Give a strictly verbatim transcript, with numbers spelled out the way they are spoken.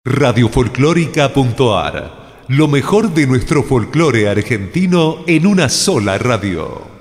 radiofolclórica.ar. Lo mejor de nuestro folclore argentino en una sola radio.